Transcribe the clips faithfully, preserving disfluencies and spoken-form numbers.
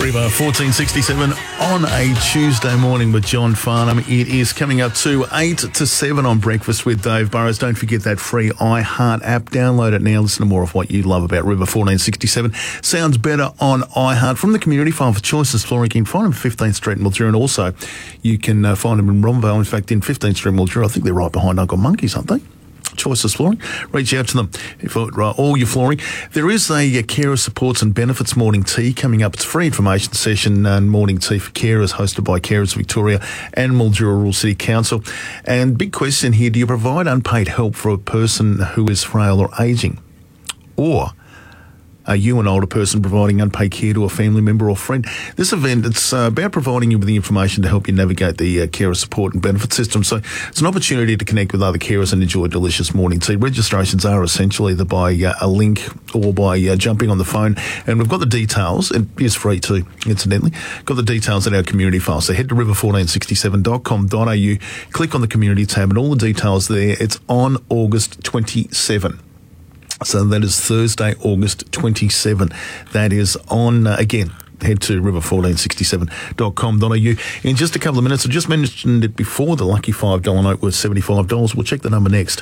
River fourteen sixty-seven on a Tuesday morning with John Farnham. It is coming up to eight to seven on Breakfast with Dave Burrows. Don't forget that free iHeart app. Download it now. Listen to more of what you love about River fourteen sixty-seven. Sounds better on iHeart. From the community file for Choices Flooring, you can find them at fifteenth Street in Mildura, and also you can uh, find them in Romvale. In fact, in fifteenth Street in Mildura, I think they're right behind Uncle Monkeys, aren't they? Choices Flooring. Reach out to them for uh, all your flooring. There is a, a carer supports and benefits morning tea coming up. It's a free information session and morning tea for carers, hosted by Carers Victoria and Mildura Rural City Council. And big question here, do you provide unpaid help for a person who is frail or ageing? Or are you an older person providing unpaid care to a family member or friend? This event, it's uh, about providing you with the information to help you navigate the uh, carer support and benefit system. So it's an opportunity to connect with other carers and enjoy delicious morning tea. Registrations are essential either by uh, a link or by uh, jumping on the phone. And we've got the details. It is free too, incidentally. Got the details at our community file. So head to river fourteen sixty-seven dot com dot a u, click on the community tab, and all the details there. It's on August twenty-seventh. So that is Thursday, August twenty-seventh. That is on, uh, again, head to river fourteen sixty-seven dot com dot a u. In just a couple of minutes, I just mentioned it before, the lucky five dollar note worth seventy-five dollars. We'll check the number next.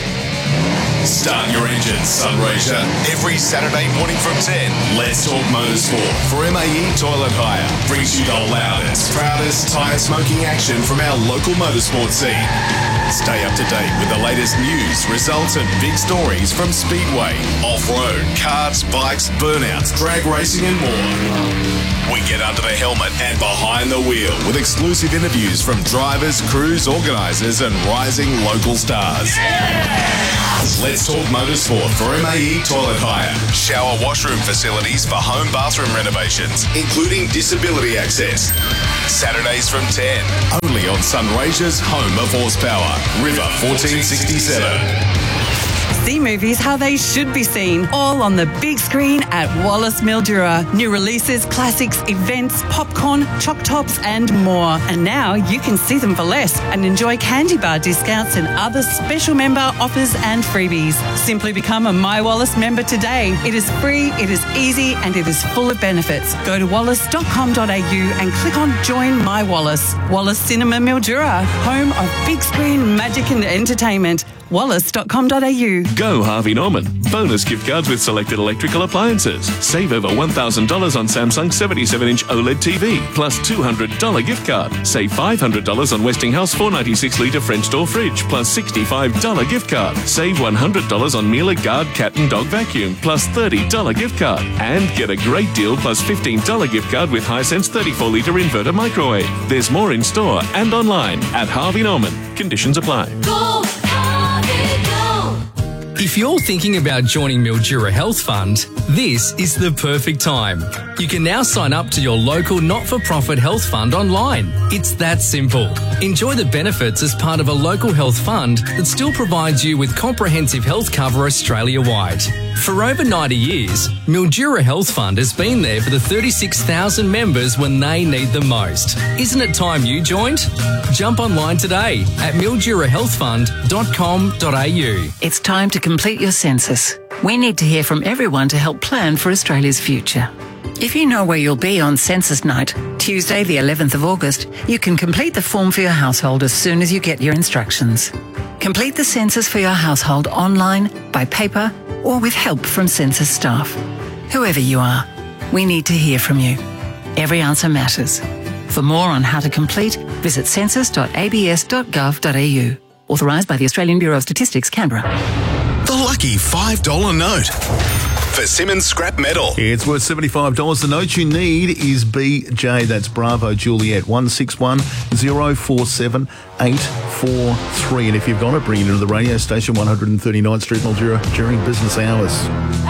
Start your engines, Sunraysia. Every Saturday morning from ten, Let's Talk Motorsport for M A E Toilet Hire. Brings you the loudest, proudest tyre smoking action from our local motorsport scene. Stay up to date with the latest news, results and big stories from Speedway, off-road, karts, bikes, burnouts, drag racing and more. We get under the helmet and behind the wheel with exclusive interviews from drivers, crews, organisers and rising local stars. Yeah! Let's Talk Motorsport for M A E Toilet Hire. Shower washroom facilities for home bathroom renovations, including disability access. Saturdays from ten, only on Sunraysia's home of horsepower, River fourteen sixty-seven. See movies how they should be seen, all on the big screen at Wallace Mildura. New releases, classics, events, popcorn, choc tops and more. And now you can see them for less and enjoy candy bar discounts and other special member offers and freebies. Simply become a My Wallace member today. It is free, it is easy and it is full of benefits. Go to wallace dot com dot a u and click on Join My Wallace. Wallace Cinema Mildura, home of big screen magic and entertainment. wallace dot com dot a u. Go Harvey Norman. Bonus gift cards with selected electrical appliances. Save over one thousand dollars on Samsung seventy-seven inch OLED T V, plus two hundred dollars gift card. Save five hundred dollars on Westinghouse four ninety-six litre French door fridge, plus sixty-five dollars gift card. Save one hundred dollars on Miele Guard cat and dog vacuum, plus thirty dollars gift card. And get a great deal plus fifteen dollars gift card with Hisense thirty-four litre inverter microwave. There's more in store and online at Harvey Norman. Conditions apply. Go! If you're thinking about joining Mildura Health Fund, this is the perfect time. You can now sign up to your local not-for-profit health fund online. It's that simple. Enjoy the benefits as part of a local health fund that still provides you with comprehensive health cover Australia-wide. For over ninety years, Mildura Health Fund has been there for the thirty-six thousand members when they need the most. Isn't it time you joined? Jump online today at mildura health fund dot com dot a u. It's time to complete your census. We need to hear from everyone to help plan for Australia's future. If you know where you'll be on census night, Tuesday the eleventh of August, you can complete the form for your household as soon as you get your instructions. Complete the census for your household online, by paper, or with help from census staff. Whoever you are, we need to hear from you. Every answer matters. For more on how to complete, visit census dot a b s dot gov dot a u. Authorised by the Australian Bureau of Statistics, Canberra. The lucky five dollar note for Simmons Scrap Metal. It's worth seventy-five dollars. The note you need is B J. That's Bravo Juliet. one six one zero four seven eight four three. And if you've got it, bring it into the radio station, one thirty-ninth Street, Mildura, during business hours.